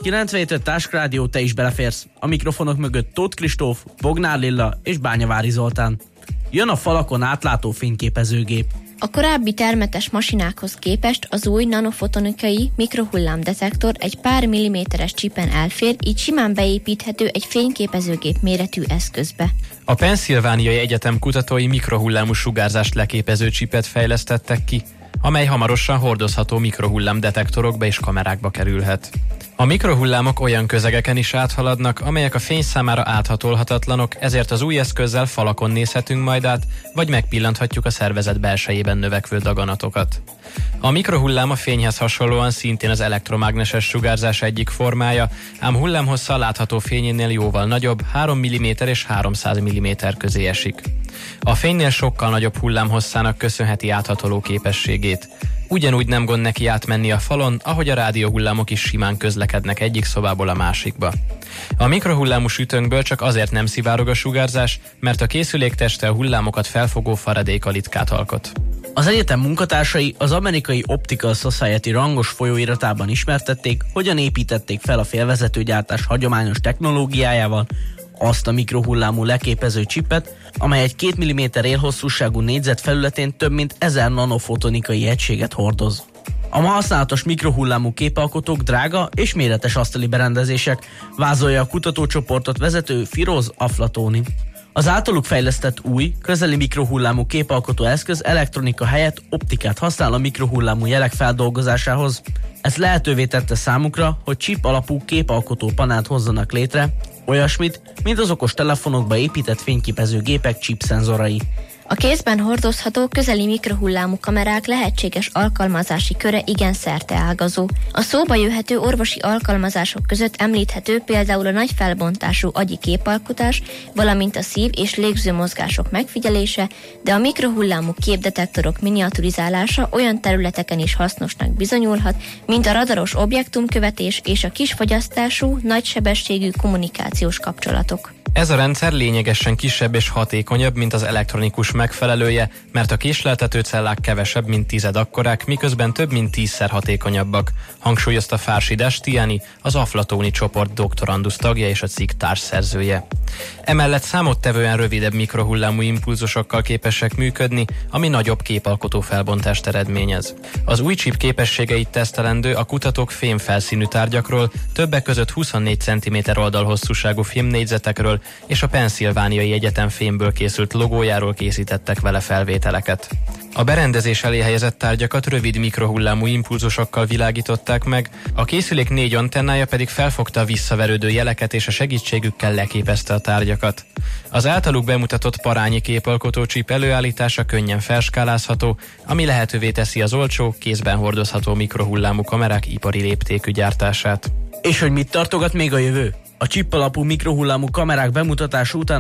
97.5 Táskrádió, te is beleférsz. A mikrofonok mögött Tóth Kristóf, Bognár Lilla és Bányavári Zoltán. Jön a falakon átlátó fényképezőgép. A korábbi termetes masinákhoz képest az új nanofotonikai mikrohullámdetektor egy pár milliméteres csipen elfér, így simán beépíthető egy fényképezőgép méretű eszközbe. A Pennsylvániai Egyetem kutatói mikrohullámú sugárzást leképező csipet fejlesztettek ki, amely hamarosan hordozható mikrohullámdetektorokba és kamerákba kerülhet. A mikrohullámok olyan közegeken is áthaladnak, amelyek a fény számára áthatolhatatlanok, ezért az új eszközzel falakon nézhetünk majd át, vagy megpillanthatjuk a szervezet belsejében növekvő daganatokat. A mikrohullám a fényhez hasonlóan szintén az elektromágneses sugárzás egyik formája, ám hullámhossza a látható fényénél jóval nagyobb, 3 mm és 300 mm közé esik. A fénynél sokkal nagyobb hullámhosszának köszönheti áthatoló képességét. Ugyanúgy nem gond neki átmenni a falon, ahogy a rádióhullámok is simán közlekednek egyik szobából a másikba. A mikrohullámú sütőnkből csak azért nem szivárog a sugárzás, mert a készülék teste a hullámokat felfogó Faraday kalitkát alkot. Az egyetem munkatársai az amerikai Optical Society rangos folyóiratában ismertették, hogyan építették fel a félvezetőgyártás hagyományos technológiájával azt a mikrohullámú leképező csipet, amely egy 2 mm élhosszúságú négyzet felületén több mint 1000 nanofotonikai egységet hordoz. A ma használatos mikrohullámú képalkotók drága és méretes asztali berendezések, vázolja a kutatócsoportot vezető Firoz Aflatoni. Az általuk fejlesztett új, közeli mikrohullámú képalkotó eszköz elektronika helyett optikát használ a mikrohullámú jelek feldolgozásához. Ez lehetővé tette számukra, hogy chip alapú képalkotó panelt hozzanak létre, olyasmit, mint az okos telefonokba épített fényképező gépek chip szenzorai. A kézben hordozható közeli mikrohullámú kamerák lehetséges alkalmazási köre igen szerteágazó. A szóba jöhető orvosi alkalmazások között említhető például a nagy felbontású agyi képalkotás, valamint a szív- és légzőmozgások megfigyelése, de a mikrohullámú képdetektorok miniaturizálása olyan területeken is hasznosnak bizonyulhat, mint a radaros objektumkövetés és a kisfogyasztású, nagysebességű kommunikációs kapcsolatok. Ez a rendszer lényegesen kisebb és hatékonyabb, mint az elektronikus megfelelője, mert a késleltető cellák kevesebb, mint 10 akkorák, miközben több mint 10-szer hatékonyabbak, hangsúlyozta Fársi Destiani, az Aflatoni csoport doktorandusz tagja és a cikk társszerzője. Emellett számottevően rövidebb mikrohullámú impulzusokkal képesek működni, ami nagyobb képalkotó felbontást eredményez. Az új chip képességeit tesztelendő a kutatók fémfelszínű tárgyakról, többek között 24 cm oldalhosszúságú filmnégyzetekről és a Pennsylvániai Egyetem fémből készült logójáról készítettek vele felvételeket. A berendezés elé helyezett tárgyakat rövid mikrohullámú impulzusokkal világították meg, a készülék 4 antennája pedig felfogta a visszaverődő jeleket és a segítségükkel leképezte a tárgyakat. Az általuk bemutatott parányi képalkotó chip előállítása könnyen felskálázható, ami lehetővé teszi az olcsó, kézben hordozható mikrohullámú kamerák ipari léptékű gyártását. És hogy mit tartogat még a jövő? A chip alapú mikrohullámú kamerák bemutatása után